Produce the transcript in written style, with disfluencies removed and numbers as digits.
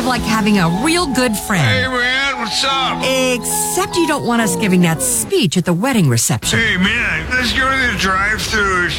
of like having a real good friend. Hey, man, what's up? Except you don't want us giving that speech at the wedding reception. Hey, man, let's go to the drive-thru.